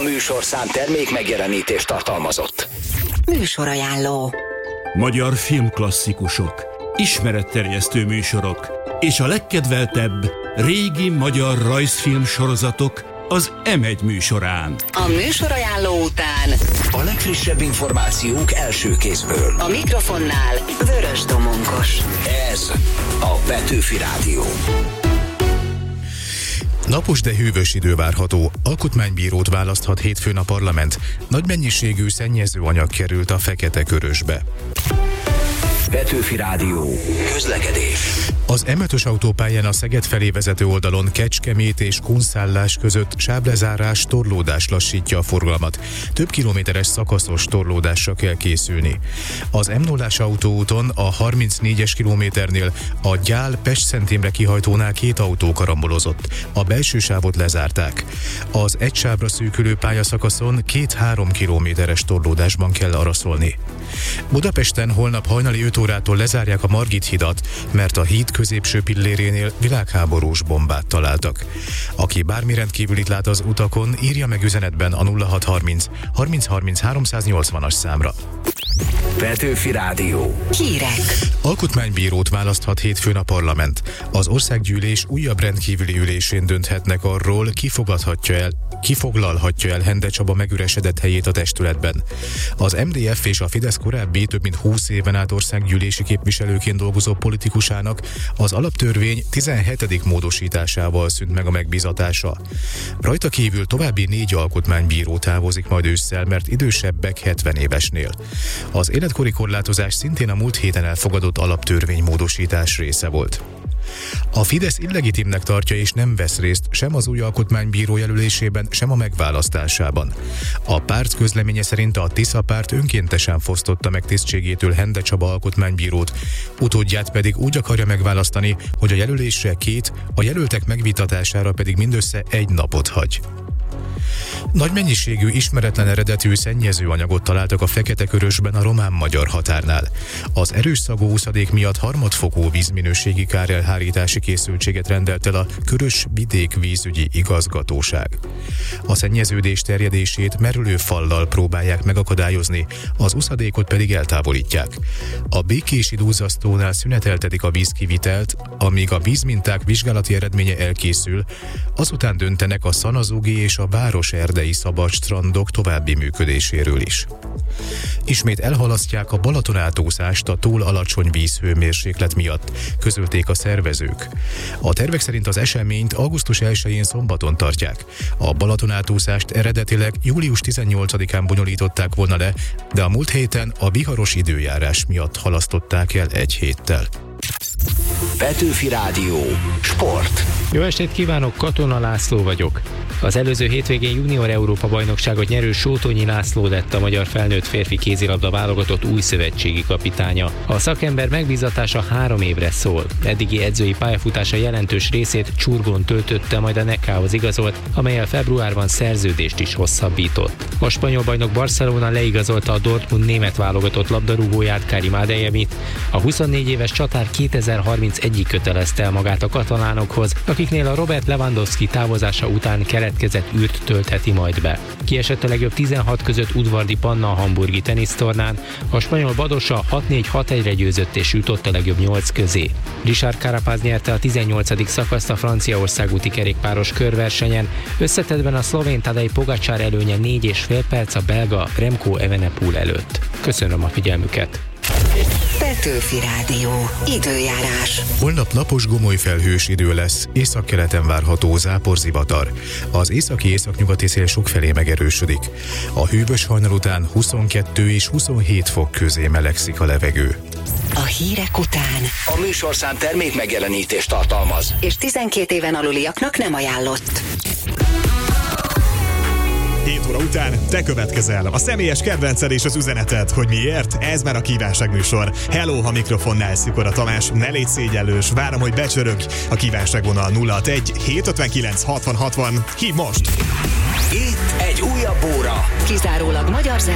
A műsorszám termék megjelenítést tartalmazott. Műsorajánló. Magyar filmklasszikusok, ismeretterjesztő műsorok és a legkedveltebb régi magyar rajzfilm sorozatok az M1 műsorán. A műsorajánló után A legfrissebb információk első kézből. a mikrofonnál Vörös Domonkos. Ez a Petőfi Rádió. Napos, de hűvös idő várható. Alkotmánybírót választhat hétfőn a parlament. Nagy mennyiségű szennyezőanyag került a Fekete Körösbe. Petőfi Rádió. Közlekedés. Az M5-ös autópályán a Szeged felé vezető oldalon Kecskemét és Kunszállás között sáblezárás, torlódás lassítja a forgalmat. Több kilométeres szakaszos torlódásra kell készülni. Az M0-ás autóúton a 34-es kilométernél a Gyál-Pest-Szent Imre kihajtónál 2 autó karambolozott. A belső sávot lezárták. Az egy sávra szűkülő pályaszakaszon 2-3 kilométeres torlódásban kell araszolni. Budapesten holnap hajnali 5 órától lezárják a Margit hidat, mert a híd középső pillérénél világháborús bombát találtak. Aki bármi rendkívülit lát az utakon, írja meg üzenetben a 0630 3030 380-as számra. Petőfi Rádió. Hírek. Alkotmánybírót választhat hétfőn a parlament. Az országgyűlés újabb rendkívüli ülésén dönthetnek arról, ki foglalhatja el Hende Csaba megüresedett helyét a testületben. Az MDF és a Fidesz korábbi több mint 20 éven át országgyűlési képviselőként dolgozó politikusának az alaptörvény 17. módosításával szűnt meg a megbízatása. Rajta kívül további 4 alkotmánybíró távozik majd ősszel, mert idősebbek 70 évesnél. Az életkori korlátozás szintén a múlt héten elfogadott alaptörvénymódosítás része volt. A Fidesz illegitimnek tartja és nem vesz részt sem az új alkotmánybíró jelölésében, sem a megválasztásában. A párt közleménye szerint a Tisza párt önkéntesen fosztotta meg tisztségétől Hende Csaba alkotmánybírót, utódját pedig úgy akarja megválasztani, hogy a jelölésre 2, a jelöltek megvitatására pedig mindössze 1 napot hagy. Nagy mennyiségű ismeretlen eredetű szennyezőanyagot találtak a Fekete Körösben a román-magyar határnál. Az erős szagú úszadék miatt harmadfokú vízminőségi kárelhárítási készültséget rendelt el a Körös Vidékvízügyi Igazgatóság. A szennyeződés terjedését merülő fallal próbálják megakadályozni, az úszadékot pedig eltávolítják. A békési duzzasztónál szüneteltetik a vízkivitelt, amíg a vízminták vizsgálati eredménye elkészül, azután döntenek a Szanazugi és a Városerdei szabad strandok további működéséről is. Ismét elhalasztják a Balaton átúszást a túl alacsony vízhőmérséklet miatt, közölték a szervezők. A tervek szerint az eseményt augusztus 1-én szombaton tartják. A Balaton átúszást eredetileg július 18-án bonyolították volna le, de a múlt héten a viharos időjárás miatt halasztották el 1 héttel. Petőfi Rádió. Sport. Jó estét kívánok, Katona László vagyok. Az előző hétvégén junior Európa-bajnokságot nyerő Sótonyi László lett a magyar felnőtt férfi kézilabda válogatott új szövetségi kapitánya. A szakember megbízatása 3 évre szól. Eddigi edzői pályafutása jelentős részét Csurgón töltötte, majd a Neckához igazolt, amellyel februárban szerződést is hosszabbított. A spanyol bajnok Barcelona leigazolta a Dortmund német válogatott labdarúgóját, Karim Adeyemit. A 24 éves csatár 2031-ig kötelezte el magát a katalánokhoz, akiknél a Robert Lewandowski távozása után keletkezett űrt töltheti majd be. Kiesett a legjobb 16 között Udvardi Panna a hamburgi tenisztornán, a spanyol Badosa 6-4-6-1-re győzött és jutott a legjobb 8 közé. Richard Carapaz nyerte a 18. szakaszt a Franciaország úti kerékpáros körversenyen, összetettben a szlovén Tadej Pogačar előnye 4,5 perc a belga Remco Evenepoel előtt. Köszönöm a figyelmüket! Petőfi Rádió. Időjárás. Holnap napos gomoly felhős idő lesz, északkeleten várható záporzivatar. Az északi-északnyugati szél sokfelé megerősödik. A hűvös hajnal után 22 és 27 fok közé melegszik a levegő. A hírek után. A műsorszám termék megjelenítést tartalmaz. És 12 éven aluliaknak nem ajánlott. 7 óra után te következel. A személyes kedvenced és az üzeneted, hogy miért? Ez már a kívánságműsor. Hello, ha mikrofonnál Szikora Tamás, ne légy szégyellős, várom, hogy becsörögj. A kívánságvonal 061 759 60 60. Hív most! Itt egy újabb óra. Kizárólag magyar